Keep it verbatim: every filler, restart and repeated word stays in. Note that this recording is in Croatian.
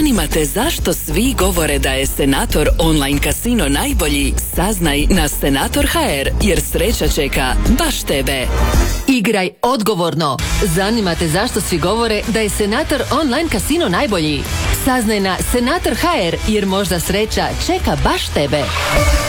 Zanima te zašto svi govore da je Senator online kasino najbolji? Saznaj na Senator tačka ha er, jer sreća čeka baš tebe. Igraj odgovorno. Zanima te zašto svi govore da je Senator online kasino najbolji? Saznaj na Senator tačka ha er, jer možda sreća čeka baš tebe.